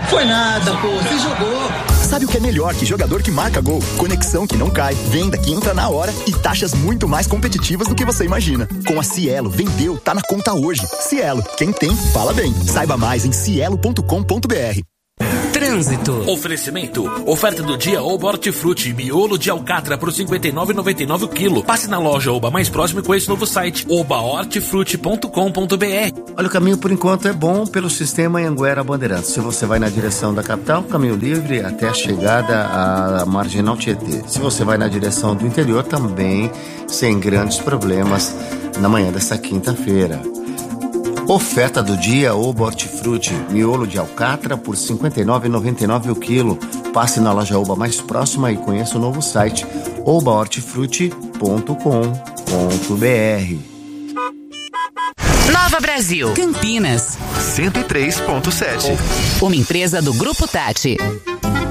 Foi nada, pô, você jogou. Sabe o que é melhor que jogador que marca gol? Conexão que não cai, venda que entra na hora e taxas muito mais competitivas do que você imagina. Com a Cielo, vendeu, tá na conta hoje. Cielo, quem tem, fala bem. Saiba mais em cielo.com.br. Trânsito. Oferecimento. Oferta do dia Oba Hortifruti. Miolo de alcatra por R$ 59,99 o quilo. Passe na loja Oba mais próximo com esse novo site. obahortifruti.com.br. Olha, o caminho por enquanto é bom pelo sistema Anhanguera Bandeirantes. Se você vai na direção da capital, caminho livre até a chegada à Marginal Tietê. Se você vai na direção do interior, também sem grandes problemas na manhã desta quinta-feira. Oferta do dia Oba Hortifruti, miolo de alcatra por R$ 59,99 o quilo. Passe na loja Oba mais próxima e conheça o novo site obahortifruti.com.br. Nova Brasil, Campinas 103.7. Uma empresa do Grupo Tati.